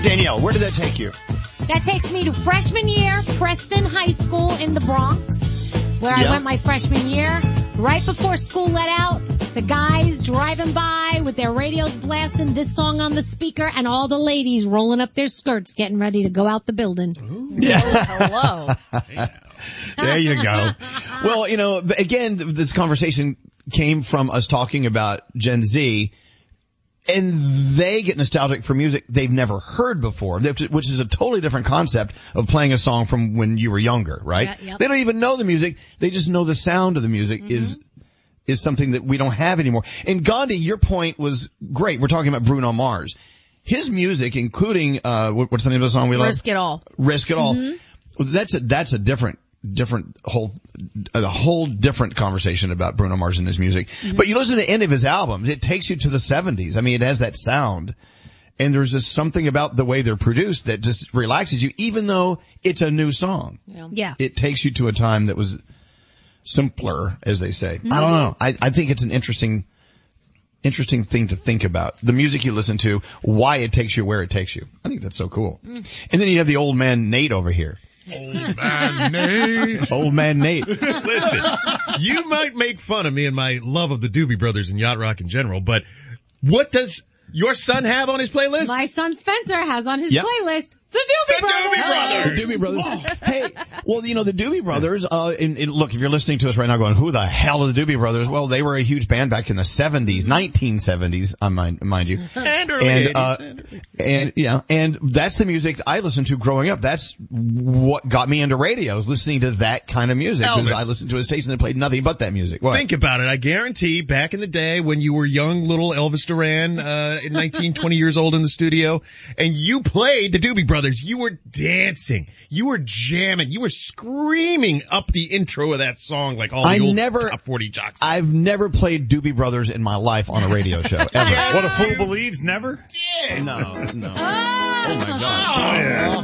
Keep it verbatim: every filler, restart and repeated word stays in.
Danielle, where did that take you? That takes me to freshman year, Preston High School in the Bronx, where Yeah. I went my freshman year. Right before school let out, the guys driving by with their radios blasting this song on the speaker, and all the ladies rolling up their skirts getting ready to go out the building. Ooh. Yeah. Hello. There you go. Well, you know, again, this conversation came from us talking about Gen Z, and they get nostalgic for music they've never heard before, which is a totally different concept of playing a song from when you were younger, right? Yeah, yep. They don't even know the music. They just know the sound of the music Mm-hmm. is is something that we don't have anymore. And Gandhi, your point was great. We're talking about Bruno Mars. His music, including, uh, what, what's the name of the song we love? Risk It All. Risk It All. Mm-hmm. That's a, that's a different, different whole, a whole different conversation about Bruno Mars and his music. Mm-hmm. But you listen to any of his albums, it takes you to the seventies. I mean, it has that sound. And there's just something about the way they're produced that just relaxes you, even though it's a new song. Yeah. yeah. It takes you to a time that was simpler, as they say. Mm-hmm. I don't know. I, I think it's an interesting, interesting thing to think about. The music you listen to, why it takes you where it takes you. I think that's so cool. Mm. And then you have the old man Nate over here. Old man Nate. Old man Nate. Listen, you might make fun of me and my love of the Doobie Brothers and yacht rock in general, but what does your son have on his playlist? My son Spencer has on his Yep. playlist the Doobie The Brothers. Doobie Brothers. The Doobie Brothers. Hey, well, you know, the Doobie Brothers, uh, and, and look, if you're listening to us right now going, who the hell are the Doobie Brothers? Well, they were a huge band back in the seventies, nineteen seventies, I mind, mind you. And early And, uh, eighties. and, yeah, and that's the music I listened to growing up. That's what got me into radio, listening to that kind of music. Because Elvis. I listened to a station that played nothing but that music. What? Think about it. I guarantee back in the day when you were young little Elvis Duran, uh, nineteen, twenty years old in the studio, and you played the Doobie Brothers, you were dancing. You were jamming. You were screaming up the intro of that song like all the I old never- top forty jocks. I've never played Doobie Brothers in my life on a radio show, ever. What a fool believes, never? No, no. Oh, Oh my God. Oh, yeah.